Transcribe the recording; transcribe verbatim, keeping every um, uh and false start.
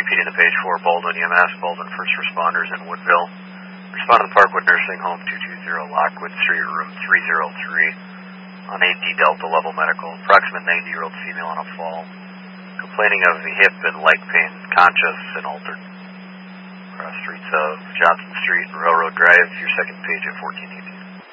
feeding to page four, Baldwin E M S, Baldwin First Responders in Woodville. Respond to the Parkwood Nursing Home, two two zero Lockwood Street, room three oh three, on eight D Delta level medical. Approximate ninety-year-old female on a fall. Complaining of the hip and leg pain, conscious and altered. Across streets of Johnson Street and Railroad Drive, your second page at fourteen eighty.